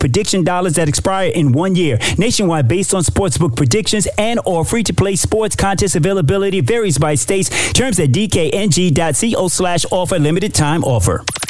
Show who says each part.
Speaker 1: prediction dollars that expire in 1 year. Nationwide based on sportsbook predictions and or free-to-play sports contest availability varies by states. Terms at dkng.co/offer. Limited time offer.